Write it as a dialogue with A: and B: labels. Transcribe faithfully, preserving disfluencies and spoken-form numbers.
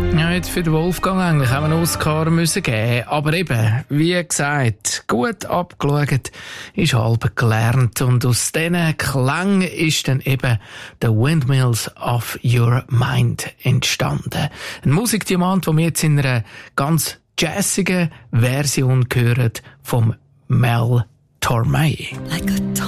A: Ja, jetzt für den Wolfgang eigentlich haben wir einen Oscar müssen geben. Aber eben, wie gesagt, gut abgeschaut ist halb gelernt. Und aus diesen Klängen ist dann eben The Windmills of Your Mind entstanden. Ein Musikdiamant, den wir jetzt in einer ganz jazzigen Version hören vom Mel Torme.
B: Like a